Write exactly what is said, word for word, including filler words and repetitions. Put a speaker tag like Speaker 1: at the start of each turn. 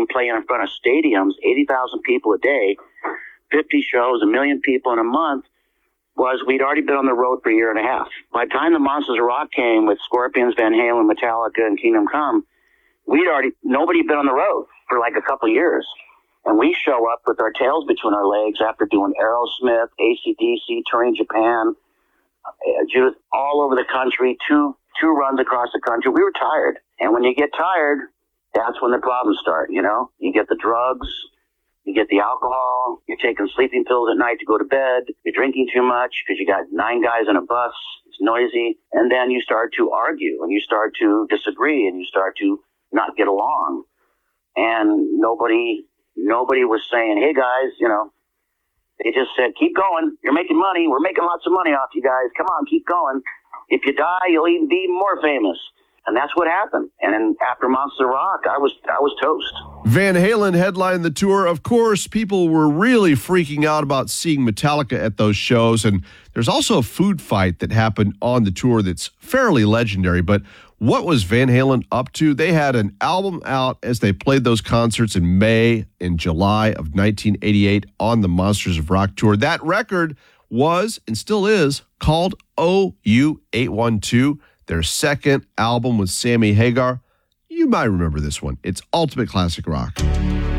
Speaker 1: Springsteen playing in front of stadiums, eighty thousand people a day, fifty shows, a million people in a month, was we'd already been on the road for a year and a half. By the time the Monsters of Rock came with Scorpions, Van Halen, Metallica, and Kingdom Come, we'd already, nobody had been on the road for like a couple of years. And we show up with our tails between our legs after doing Aerosmith, A C D C, touring Japan, uh, Judas, all over the country, two two runs across the country. We were tired. And when you get tired, that's when the problems start, you know? You get the drugs, you get the alcohol, you're taking sleeping pills at night to go to bed, you're drinking too much because you got nine guys in a bus, it's noisy, and then you start to argue, and you start to disagree, and you start to not get along. And nobody... Nobody was saying, hey, guys, you know, they just said, keep going. You're making money. We're making lots of money off you guys. Come on, keep going. If you die, you'll even be even more famous. And that's what happened. And then after Monster Rock, I was I was toast.
Speaker 2: Van Halen headlined the tour. Of course, people were really freaking out about seeing Metallica at those shows. And there's also a food fight that happened on the tour that's fairly legendary. But what was Van Halen up to? They had an album out as they played those concerts in May and July of nineteen eighty-eight on the Monsters of Rock tour. That record was, and still is, called O U eight one two, their second album with Sammy Hagar. You might remember this one. It's Ultimate Classic Rock.